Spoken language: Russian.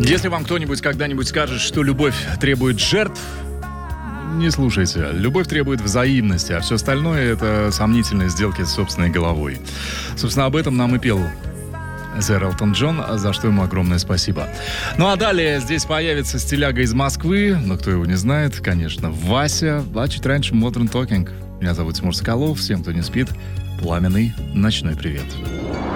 Если вам кто-нибудь когда-нибудь скажет, что любовь требует жертв, не слушайте. Любовь требует взаимности, а все остальное — это сомнительные сделки с собственной головой. Собственно, об этом нам и пел сэр Элтон Джон, за что ему огромное спасибо. Ну а далее здесь появится стиляга из Москвы, но кто его не знает, конечно, Вася, а чуть раньше Modern Talking. Меня зовут Тимур Соколов, всем, кто не спит, пламенный ночной привет.